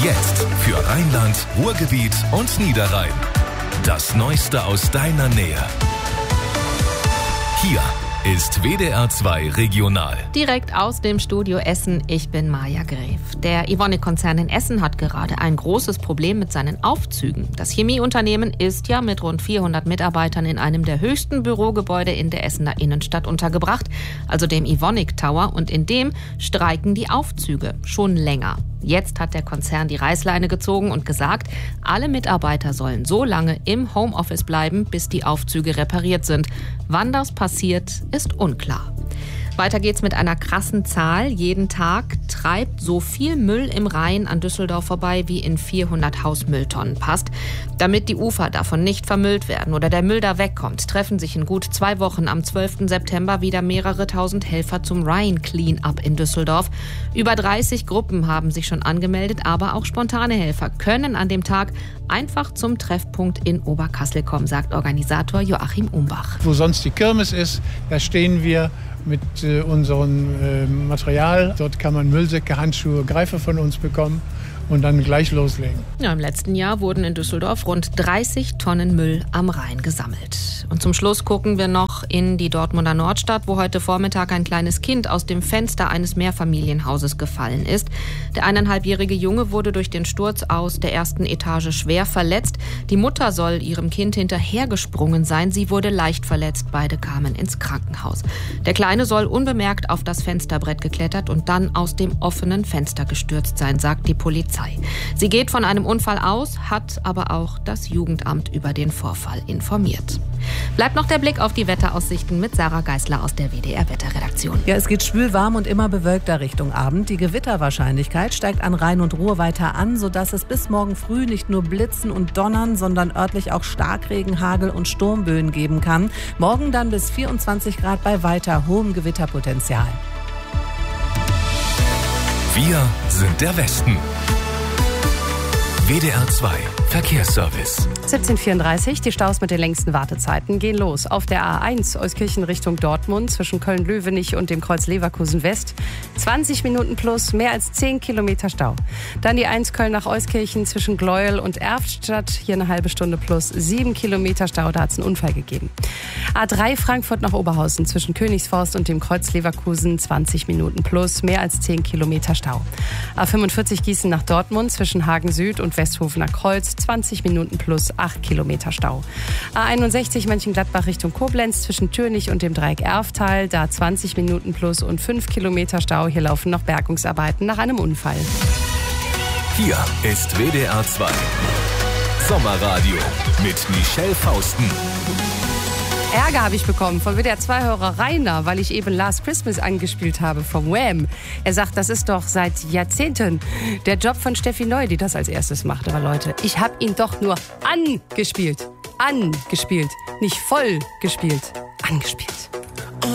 Jetzt für Rheinland, Ruhrgebiet und Niederrhein. Das Neueste aus deiner Nähe. Hier ist WDR 2 Regional. Direkt aus dem Studio Essen, ich bin Maja Gref. Der Evonik-Konzern in Essen hat gerade ein großes Problem mit seinen Aufzügen. Das Chemieunternehmen ist ja mit rund 400 Mitarbeitern in einem der höchsten Bürogebäude in der Essener Innenstadt untergebracht, also dem Evonik Tower, und in dem streiken die Aufzüge schon länger. Jetzt hat der Konzern die Reißleine gezogen und gesagt, alle Mitarbeiter sollen so lange im Homeoffice bleiben, bis die Aufzüge repariert sind. Wann das passiert, ist unklar. Weiter geht's mit einer krassen Zahl. Jeden Tag treibt so viel Müll im Rhein an Düsseldorf vorbei, wie in 400 Hausmülltonnen passt. Damit die Ufer davon nicht vermüllt werden oder der Müll da wegkommt, treffen sich in gut 2 Wochen am 12. September wieder mehrere tausend Helfer zum Rhein Clean-up in Düsseldorf. Über 30 Gruppen haben sich schon angemeldet, aber auch spontane Helfer können an dem Tag einfach zum Treffpunkt in Oberkassel kommen, sagt Organisator Joachim Umbach. Wo sonst die Kirmes ist, da stehen wir mit unserem Material. Dort kann man Müllsäcke, Handschuhe, Greifer von uns bekommen und dann gleich loslegen. Ja, im letzten Jahr wurden in Düsseldorf rund 30 Tonnen Müll am Rhein gesammelt. Und zum Schluss gucken wir noch in die Dortmunder Nordstadt, wo heute Vormittag ein kleines Kind aus dem Fenster eines Mehrfamilienhauses gefallen ist. Der 1,5-jährige Junge wurde durch den Sturz aus der ersten Etage schwer verletzt. Die Mutter soll ihrem Kind hinterhergesprungen sein. Sie wurde leicht verletzt. Beide kamen ins Krankenhaus. Der Kleine soll unbemerkt auf das Fensterbrett geklettert und dann aus dem offenen Fenster gestürzt sein, sagt die Polizei. Sie geht von einem Unfall aus, hat aber auch das Jugendamt über den Vorfall informiert. Bleibt noch der Blick auf die Wetteraussichten mit Sarah Geisler aus der WDR-Wetterredaktion. Ja, es geht schwül warm und immer bewölkter Richtung Abend. Die Gewitterwahrscheinlichkeit steigt an Rhein und Ruhr weiter an, sodass es bis morgen früh nicht nur Blitzen und Donnern, sondern örtlich auch Starkregen, Hagel und Sturmböen geben kann. Morgen dann bis 24 Grad bei weiter hohem Gewitterpotenzial. Wir sind der Westen. WDR 2 Verkehrsservice. 17:34, die Staus mit den längsten Wartezeiten gehen los. Auf der A1 Euskirchen Richtung Dortmund zwischen Köln-Löwenich und dem Kreuz Leverkusen West. 20 Minuten plus, mehr als 10 Kilometer Stau. Dann die 1 Köln nach Euskirchen zwischen Gleuel und Erftstadt. Hier eine halbe Stunde plus 7 Kilometer Stau, da hat es einen Unfall gegeben. A3 Frankfurt nach Oberhausen zwischen Königsforst und dem Kreuz Leverkusen. 20 Minuten plus, mehr als 10 Kilometer Stau. A45 Gießen nach Dortmund zwischen Hagen Süd und Westhofener Kreuz. 20 Minuten plus 8 Kilometer Stau. A61 Mönchengladbach Richtung Koblenz zwischen Türnich und dem Dreieck Erftal. Da 20 Minuten plus und 5 Kilometer Stau. Hier laufen noch Bergungsarbeiten nach einem Unfall. Hier ist WDR 2 Sommerradio mit Michelle Fausten. Ärger habe ich bekommen von WDR 2-Hörer Rainer, weil ich eben Last Christmas angespielt habe vom Wham. Er sagt, das ist doch seit Jahrzehnten der Job von Steffi Neu, die das als erstes macht. Aber Leute, ich habe ihn doch nur angespielt. Angespielt. Nicht voll gespielt. Angespielt.